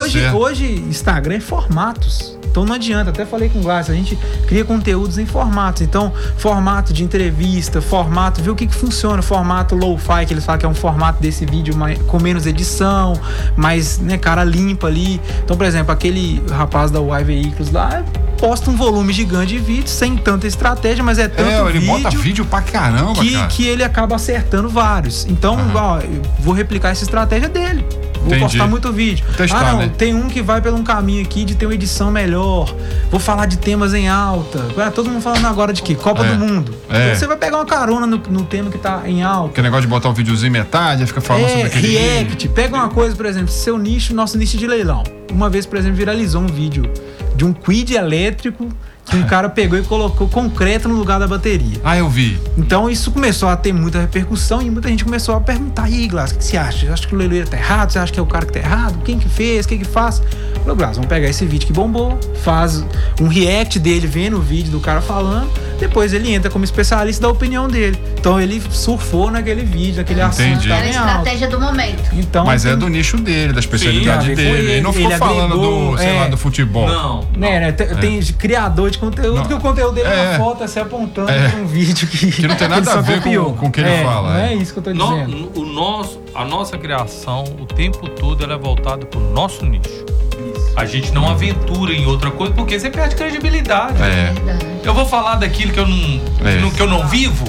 hoje Instagram é formatos. Então não adianta, até falei com o Glass, a gente cria conteúdos em formatos. Então, formato de entrevista, formato, ver o que funciona, formato lo-fi, que eles falam que é um formato desse vídeo com menos edição, mais, né, cara limpa ali. Então, por exemplo, aquele rapaz da Y Veículos lá posta um volume gigante de vídeo, sem tanta estratégia, mas é tanto ele vídeo... bota vídeo pra caramba, cara. Que ele acaba acertando vários. Então, ó, eu vou replicar essa estratégia dele. Vou postar muito vídeo. Testar, né? Tem um que vai por um caminho aqui de ter uma edição melhor. Vou falar de temas em alta. Todo mundo falando agora de quê? Copa do Mundo. Então você vai pegar uma carona no tema que tá em alta. Que negócio de botar um videozinho metade, fica falando sobre aquele react. Pega uma coisa, por exemplo, seu nicho, nosso nicho de leilão. Uma vez, por exemplo, viralizou um vídeo de um quid elétrico que um cara pegou e colocou concreto no lugar da bateria. Eu vi. Então isso começou a ter muita repercussão e muita gente começou a perguntar: e aí, Glass, o que você acha? Você acha que o leiloeiro tá errado? Você acha que é o cara que tá errado? Quem que fez? Quem que faz? Eu falei: Glass, vamos pegar esse vídeo que bombou, faz um react dele vendo o vídeo do cara falando, depois ele entra como especialista da opinião dele. Então ele surfou naquele vídeo, naquele assunto. Era a estratégia do momento. Então, mas é do nicho dele, da especialidade dele. Ele não ficou falando do, sei lá, do futebol. Não. Tem criador de conteúdo que o conteúdo dele é uma foto assim apontando para um vídeo que não tem nada a ver com o que ele fala. Não é isso que eu tô dizendo. A nossa criação, o tempo todo, ela é voltada pro nosso nicho. A gente não aventura em outra coisa porque você perde credibilidade. Eu vou falar daquilo que eu não vivo,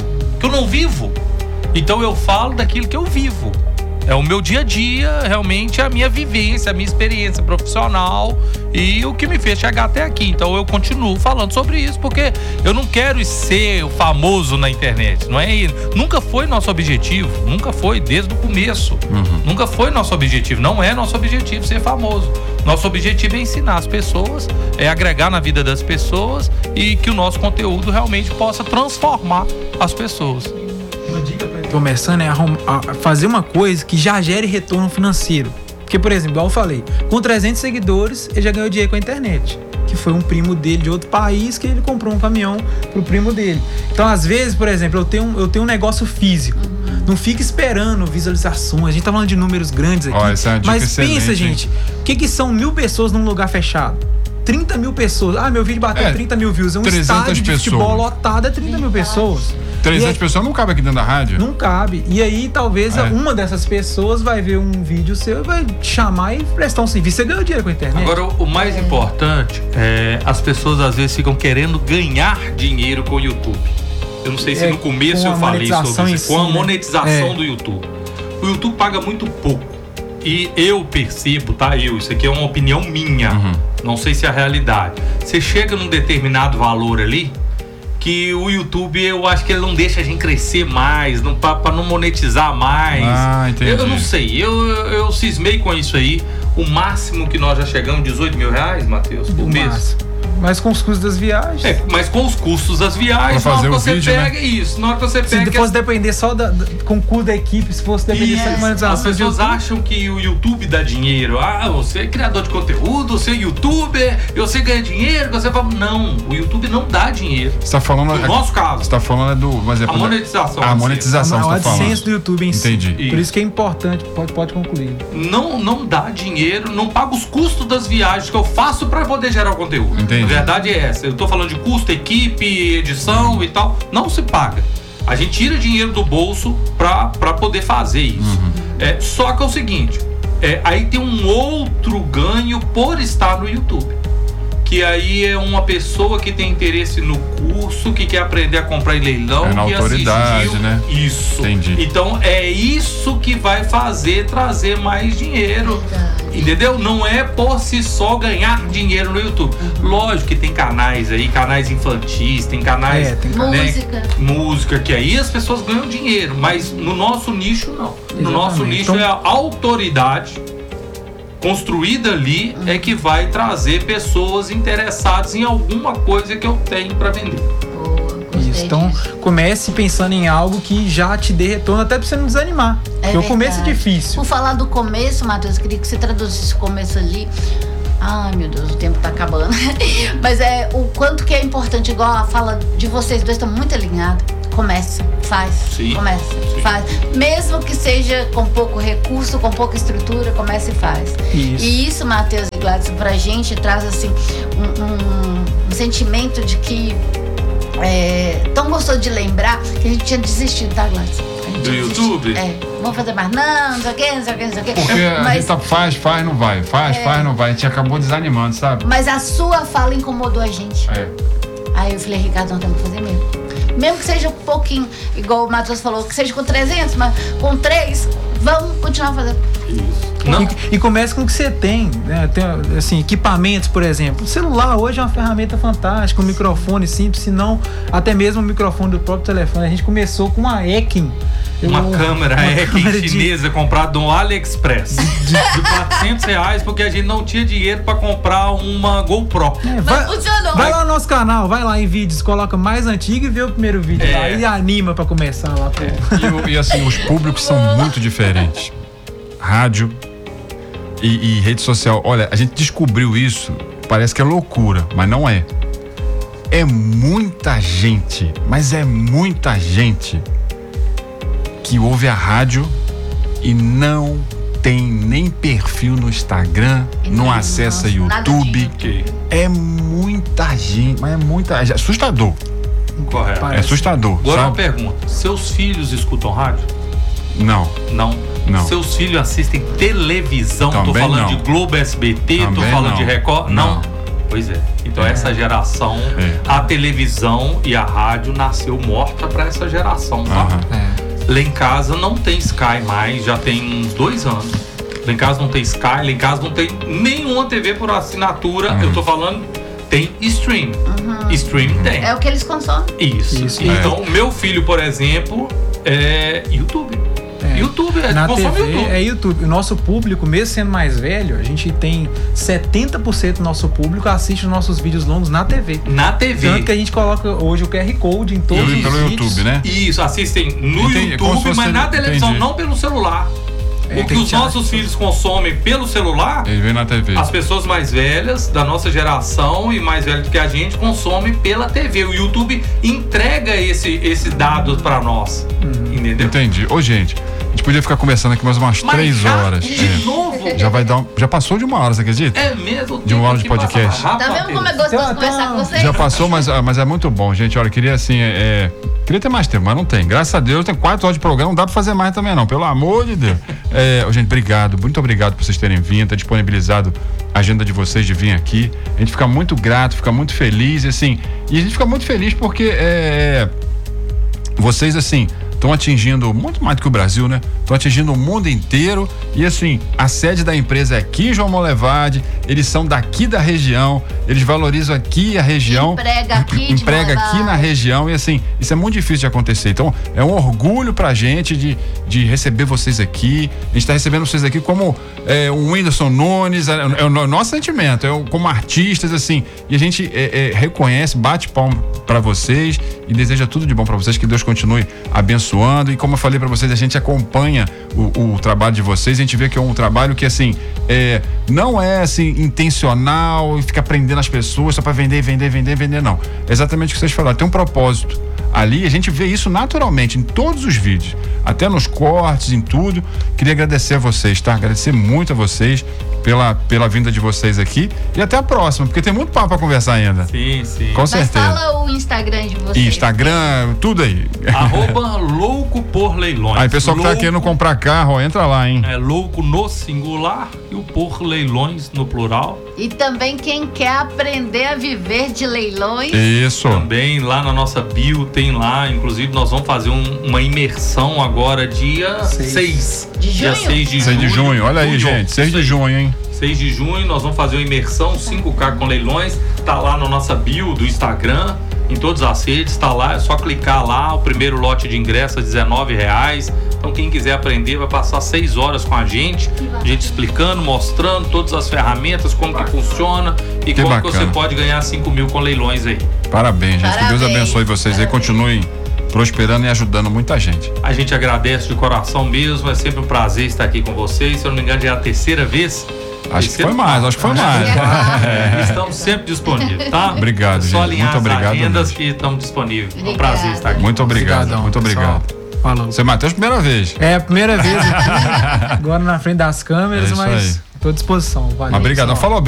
Então eu falo daquilo que eu vivo. É o meu dia a dia, realmente, a minha vivência, a minha experiência profissional e o que me fez chegar até aqui. Então eu continuo falando sobre isso, porque eu não quero ser o famoso na internet. Nunca foi nosso objetivo, nunca foi desde o começo. Nunca foi nosso objetivo, não é nosso objetivo ser famoso. Nosso objetivo é ensinar as pessoas, é agregar na vida das pessoas e que o nosso conteúdo realmente possa transformar as pessoas. Uma dica para começando é a fazer uma coisa que já gere retorno financeiro. Porque, por exemplo, igual eu falei, com 300 seguidores, ele já ganhou dinheiro com a internet. Que foi um primo dele de outro país que ele comprou um caminhão pro primo dele. Então, às vezes, por exemplo, eu tenho um negócio físico. Não fica esperando visualizações. A gente tá falando de números grandes aqui. Essa é uma dica excelente, pensa, gente, o que são 1000 pessoas num lugar fechado? 30 mil pessoas. Meu vídeo bateu 30 mil views. É um estádio de futebol lotado, é 30 mil pessoas. 300 pessoas não cabe aqui dentro da rádio? Não cabe. E aí, talvez uma dessas pessoas vai ver um vídeo seu e vai te chamar e prestar um serviço. Você ganhou dinheiro com a internet. Agora, o mais importante é as pessoas às vezes ficam querendo ganhar dinheiro com o YouTube. Eu não sei se no começo eu falei sobre isso. Com a monetização do YouTube. O YouTube paga muito pouco. E eu percebo, isso aqui é uma opinião minha. Não sei se é a realidade. Você chega num determinado valor ali, que o YouTube, eu acho que ele não deixa a gente crescer mais, pra não monetizar mais. Entendi. Eu não sei, eu cismei com isso aí. O máximo que nós já chegamos, R$18 mil, Matheus, por mês. Mas com os custos das viagens. Mas com os custos das viagens, pra fazer na hora que o vídeo, pega isso, na hora que você pega. Se fosse depender só com o custo da equipe, se fosse depender só de monetização. As pessoas acham que o YouTube dá dinheiro. Você é criador de conteúdo, você é youtuber, você ganha dinheiro, você fala. Não, o YouTube não dá dinheiro. Você tá falando. No nosso caso. Você tá falando a monetização. A monetização, o AdSense do YouTube em si. Entendi. Por isso que é importante, pode concluir. Não dá dinheiro, não paga os custos das viagens que eu faço pra poder gerar o conteúdo. Entendi. A verdade é essa. Eu tô falando de custo, equipe, edição e tal. Não se paga. A gente tira dinheiro do bolso pra poder fazer isso. Só que é o seguinte, aí tem um outro ganho por estar no YouTube. Que aí é uma pessoa que tem interesse no curso, que quer aprender a comprar em leilão, na que autoridade, assistiu né? Isso. Entendi. Então é isso que vai trazer mais dinheiro. Entendeu? Não é por si só ganhar dinheiro no YouTube. Lógico que tem canais aí, canais infantis, tem canais música, que aí as pessoas ganham dinheiro, mas no nosso nicho não. No nosso nicho é a autoridade construída ali é que vai trazer pessoas interessadas em alguma coisa que eu tenho para vender. Isso. Então comece pensando em algo que já te dê retorno, até pra você não desanimar. Porque o começo é difícil. Por falar do começo, Matheus, eu queria que você traduzisse o começo ali. Ai, meu Deus, o tempo tá acabando. Mas o quanto que é importante, igual a fala de vocês dois, estão muito alinhados. Começa, faz, faz. Mesmo que seja com pouco recurso, com pouca estrutura, começa e faz. Isso. E isso, Matheus e Gladys, pra gente traz assim um sentimento de que tão gostoso de lembrar que a gente tinha desistido, tá, Gladys? Do YouTube? Vamos fazer mais não sei o quê. Porque a gente faz, não vai. Faz, não vai. A gente acabou desanimando, sabe? Mas a sua fala incomodou a gente. Aí eu falei, Ricardo, nós temos que fazer mesmo. Mesmo que seja um pouquinho, igual o Matheus falou, que seja com 300, mas com 3, vamos continuar fazendo. Isso. E comece com o que você tem, né? Tem, assim, equipamentos, por exemplo. O celular hoje é uma ferramenta fantástica, um microfone simples, se não até mesmo o microfone do próprio telefone. A gente começou com uma Ekin. Uma câmera Ekin chinesa comprada no AliExpress de R$400, porque a gente não tinha dinheiro pra comprar uma GoPro. Funcionou. Vai lá no nosso canal, vai lá em vídeos, coloca mais antigo e vê o primeiro vídeo lá e anima pra começar lá. E assim, os públicos são muito diferentes. Rádio e rede social. Olha, a gente descobriu isso, parece que é loucura, mas não é. É muita gente, mas é muita gente que ouve a rádio e não tem nem perfil no Instagram, não acessa YouTube. É muita gente, mas é muita gente. É assustador. Correto. É assustador. Agora uma pergunta: seus filhos escutam rádio? Não. Seus filhos assistem televisão? Também tô falando não. de Globo, SBT, Também tô falando não. de Record? Não. Pois é. Então essa geração, a televisão e a rádio nasceu morta pra essa geração, tá? Lá em casa não tem Sky mais, já tem uns 2 anos. Lá em casa não tem Sky, lá em casa não tem nenhuma TV por assinatura. Eu tô falando, tem stream. Stream tem. É o que eles consomem. Isso. Então, meu filho, por exemplo, é YouTube. YouTube, na consome TV YouTube. É YouTube. O nosso público, mesmo sendo mais velho, a gente tem 70% do nosso público assiste os nossos vídeos longos na TV. Na TV. Tanto que a gente coloca hoje o QR Code em todos os pelo vídeos. YouTube, né? Isso, assistem no YouTube, mas na televisão, não pelo celular. O que os nossos filhos consomem pelo celular, ele vê na TV. As pessoas mais velhas, da nossa geração e mais velhas do que a gente, consomem pela TV. O YouTube entrega esse dado pra nós. Entendeu? Entendi. Ô, gente, a gente podia ficar conversando aqui mais umas 3 horas. De novo? Já passou de 1 hora, você acredita? É mesmo? De 1 hora de podcast. Tá vendo como é gostoso conversar com vocês? Já passou, mas é muito bom, gente. Olha, queria assim, queria ter mais tempo, mas não tem. Graças a Deus, tem 4 horas de programa, não dá pra fazer mais também não, pelo amor de Deus. Gente, muito obrigado por vocês terem vindo, ter disponibilizado a agenda de vocês de vir aqui. A gente fica muito grato, fica muito feliz, assim, e a gente fica muito feliz porque vocês, assim, estão atingindo muito mais do que o Brasil, né? Estão atingindo o mundo inteiro e, assim, a sede da empresa é aqui em João Molevade, eles são daqui da região, eles valorizam aqui a região. Emprega aqui na região e, assim, isso é muito difícil de acontecer. Então, é um orgulho pra gente de receber vocês aqui. A gente tá recebendo vocês aqui como o Whindersson Nunes, é o nosso sentimento, como artistas, assim, e a gente reconhece, bate palma pra vocês e deseja tudo de bom pra vocês, que Deus continue abençoando. E como eu falei pra vocês, a gente acompanha o trabalho de vocês, a gente vê que é um trabalho que, assim, não é, assim, intencional e fica prendendo as pessoas só pra vender, não. É exatamente o que vocês falaram, tem um propósito ali, a gente vê isso naturalmente em todos os vídeos, até nos cortes, em tudo. Queria agradecer a vocês, tá? Agradecer muito a vocês pela vinda de vocês aqui e até a próxima, porque tem muito papo pra conversar ainda. Sim. Com certeza. Mas fala o Instagram de vocês. Instagram, tudo aí. @louco por leilões. Aí, pessoal que tá querendo comprar carro, ó, entra lá, hein? É louco no singular e o por leilões no plural. E também quem quer aprender a viver de leilões. Isso. Também lá na nossa bio tem lá, inclusive nós vamos fazer uma imersão agora dia 6 de junho. Dia 6 de junho. 6 de junho, olha aí, gente, 6 de junho, hein? 6 de junho nós vamos fazer uma imersão 5K com leilões, tá lá na nossa bio do Instagram, em todas as redes, tá lá, é só clicar lá, o primeiro lote de ingresso é R$19. Então quem quiser aprender vai passar 6 horas com a gente explicando, mostrando todas as ferramentas, como que funciona e como que você pode ganhar 5 mil com leilões aí. Parabéns, gente, que Deus abençoe vocês aí, continuem prosperando e ajudando muita gente. A gente agradece de coração mesmo, é sempre um prazer estar aqui com vocês. Se eu não me engano, já é a 3ª vez Acho que foi mais, acho que foi mais. Estamos sempre disponíveis, tá? Obrigado, Só gente. alinhar Muito obrigado as agendas mesmo. que estamos disponíveis. É um Obrigada. prazer estar aqui. Muito obrigado, Obrigadão, muito obrigado. pessoal. Falou. Você, Matheus, primeira vez. É a primeira vez aqui, agora na frente das câmeras, É isso mas aí. tô à disposição. Valeu, Mas obrigado. pessoal. Falou bem.